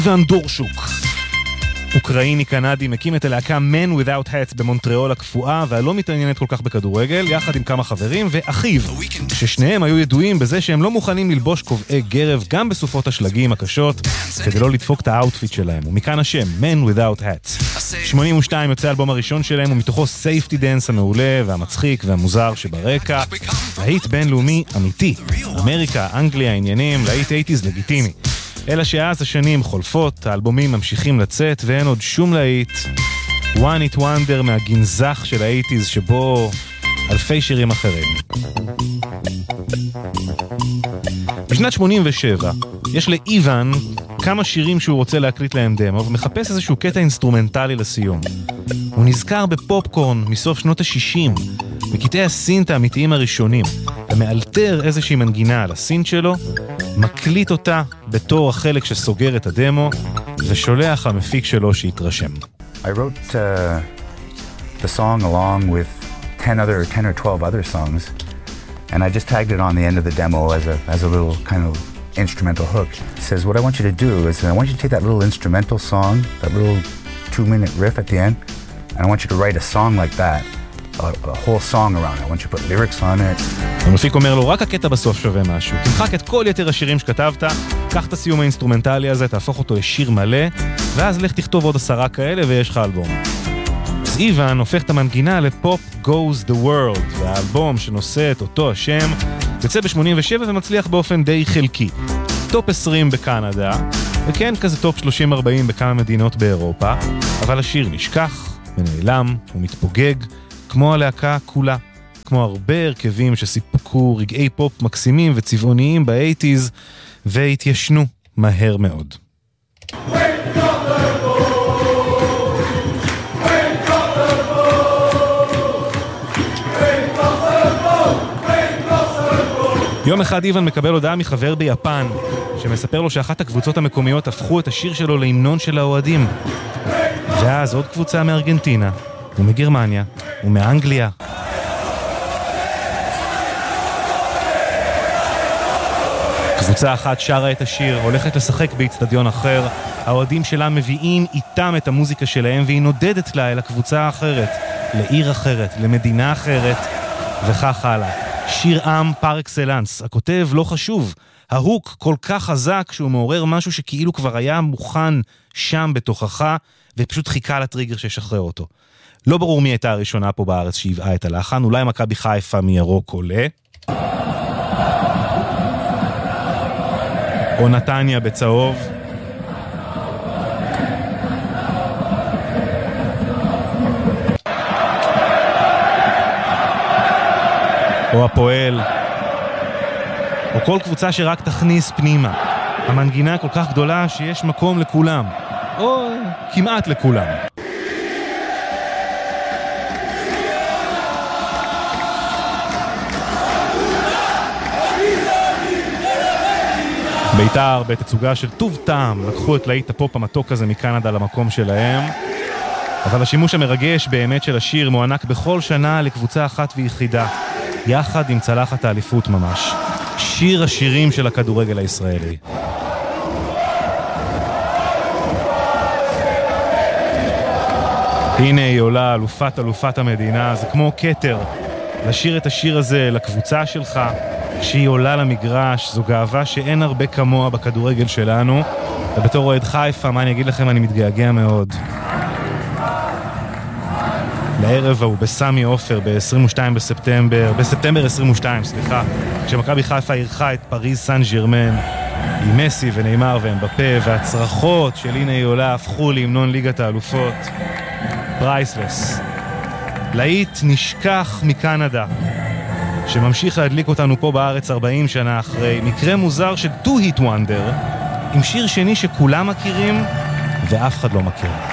איוון דורשוק, אוקראיני קנדי, מקים את הלהקה Men Without Hats במונטריאול הקפואה, והלא מתעניינת כל כך בכדורגל, יחד עם כמה חברים ואחיו, ששניהם היו ידועים בזה שהם לא מוכנים ללבוש קובעי גרב גם בסופות השלגים הקשות, כדי לא לדפוק את האוטפיט שלהם, ומכאן השם Men Without Hats. 82 יוצא האלבום הראשון שלהם, ומתוכו Safety Dance המעולה והמצחיק והמוזר שברקע, להיט בינלאומי אמיתי, אמריקה, אנגליה, עניינים, להיט 80s לגיטימי. אלא שאז השנים חולפות, האלבומים ממשיכים לצאת, ואין עוד שום להיט. One Hit Wonder מהגנזך של ה-80s, שבו אלפי שירים אחרים. בשנת 87, יש לאיוון כמה שירים שהוא רוצה להקליט להם דמו, ומחפש איזשהו קטע אינסטרומנטלי לסיום. הוא נזכר בפופקורן מסוף שנות ה-60, בקטעי הסינט האמיתיים הראשונים, ומאלתר איזושהי מנגינה על הסינט שלו, מקליט אותה בתור החלק שסוגר את הדמו, ושולח המפיק שלו שיתרשם. I wrote the song along with 10 or 12 other songs, and I just tagged it on the end of the demo as a little kind of instrumental hook. It says, what I want you to do is I want you to take that little instrumental song, that little 2-minute riff at the end, and I want you to write a song like that. A whole song around it. I want you to put lyrics on it. המפיק אומר לו, רק הקטע בסוף שווה משהו. תמחק את כל יתר השירים שכתבת, קח את הסיום האינסטרומנטלי הזה, תהפוך אותו לשיר מלא, ואז לך תכתוב עוד 10 כאלה ויש לך אלבום. אז איוון הופך את המנגינה לפופ Goes the World, והאלבום שנושא את אותו השם יוצא ב-87 ומצליח באופן די חלקי. טופ 20 בקנדה, וכן כזה טופ 30-40 בכמה מדינות באירופה, אבל השיר נשכח ונעלם ומתפוגג, כמו הלהקה כולה, כמו הרבה הרכבים שסיפקו רגעי פופ מקסימים וצבעוניים ב-80s, והתיישנו מהר מאוד. יום אחד איוון מקבל הודעה מחבר ביפן, שמספר לו שאחת הקבוצות המקומיות הפכו את השיר שלו להמנון של האוהדים. ואז עוד קבוצה מארגנטינה, ומגרמניה, ומאנגליה. קבוצה אחת שרה את השיר, הולכת לשחק באצטדיון אחר, האוהדים שלה מביאים איתם את המוזיקה שלהם, והיא נודדת לה אל הקבוצה האחרת, לעיר אחרת, למדינה אחרת, וכך הלאה. שיר עם פר אקסלנס, הכותב לא חשוב, ההוק כל כך חזק שהוא מעורר משהו שכאילו כבר היה מוכן שם בתוכך, ופשוט חיכה לטריגר ששחרר אותו. לא ברור מי הייתה הראשונה פה בארץ שהיבאה את הלחן, אולי מכבי חיפה מירוק עולה, או נתניה בצהוב, או הפועל, או כל קבוצה שרק תכניס פנימה. המנגינה כל כך גדולה שיש מקום לכולם, או כמעט לכולם. בית"ר בתצוגה של טוב טעם לקחו את להיט הפופ המתוק הזה מקנדה למקום שלהם, אבל השימוש המרגש באמת של השיר מוענק בכל שנה לקבוצה אחת ויחידה, יחד עם צלחת האליפות ממש. שיר השירים של הכדורגל הישראלי. הנה היא עולה, אלופת המדינה, זה כמו כתר. לשיר את השיר הזה לקבוצה שלך, כשהיא עולה למגרש, זו גאווה שאין הרבה כמוה בכדורגל שלנו. ובתור אוהד חיפה, מה אני אגיד לכם, אני מתגעגע מאוד. לערב ההוא בסמי עופר ב-22 בספטמבר 22, כשמכבי חיפה אירחה את פריז סן ז'רמן, עם מסי וניימר ואמבפה, והצרחות של הנה היא עולה הפכו להמנון ליגת האלופות. פרייסלס. להיט נשכח מקנדה, שממשיך להדליק אותנו פה בארץ 40 שנה אחרי, מקרה מוזר של Two Hit Wonder, עם שיר שני שכולם מכירים ואף אחד לא מכיר.